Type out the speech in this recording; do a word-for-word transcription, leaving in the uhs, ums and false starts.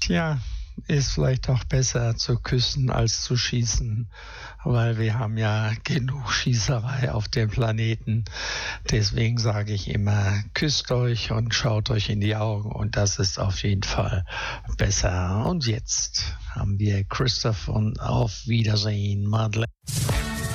Tja, ist vielleicht auch besser zu küssen als zu schießen, weil wir haben ja genug Schießerei auf dem Planeten. Deswegen sage ich immer, küsst euch und schaut euch in die Augen und das ist auf jeden Fall besser. Und jetzt haben wir Christoph und auf Wiedersehen, Madeleine.